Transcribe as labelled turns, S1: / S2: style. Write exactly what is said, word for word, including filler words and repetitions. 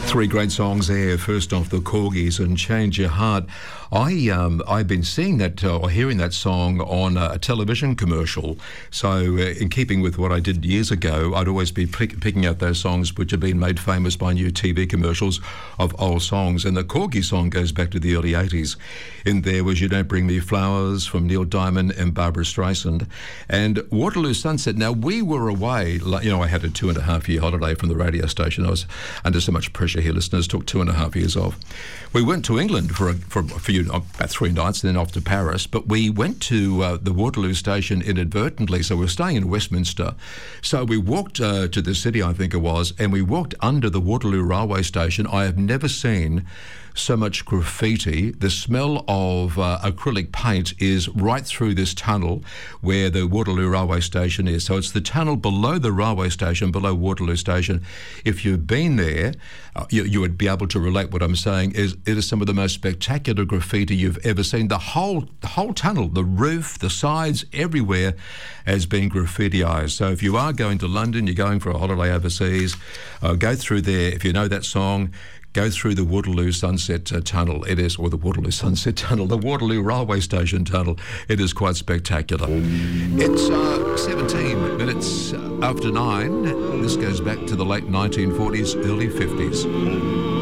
S1: Three great songs there. First off, the Corgis and Change Your Heart. I, um, I've been seeing that uh, or hearing that song on a television commercial. So uh, in keeping with what I did years ago, I'd always be pick, picking out those songs which have been made famous by new T V commercials of old songs. And the Corgi song goes back to the early eighties. In there was You Don't Bring Me Flowers from Neil Diamond and Barbara Streisand. And Waterloo Sunset. Now, we were away, you know, I had a two and a half year holiday from the radio station. I was under so much pressure here, listeners, took two and a half years off. We went to England for a, for a few, about three nights, and then off to Paris. But we went to uh, the Waterloo station inadvertently, so we were staying in Westminster. So we walked uh, to the city, I think it was, and we walked under the Waterloo railway station. I have never seen so much graffiti. The smell of uh, acrylic paint is right through this tunnel where the Waterloo railway station is. So it's the tunnel below the railway station, below Waterloo station. If you've been there, uh, you, you would be able to relate what I'm saying. Is it is some of the most spectacular graffiti you've ever seen. The whole the whole tunnel, the roof, the sides, everywhere has been graffitiized. So if you are going to London, you're going for a holiday overseas, uh, go through there. If you know that song, go through the Waterloo Sunset uh, Tunnel. It is, or the Waterloo Sunset Tunnel, the Waterloo Railway Station Tunnel. It is quite spectacular. It's uh, seventeen minutes after nine. This goes back to the late nineteen forties, early fifties.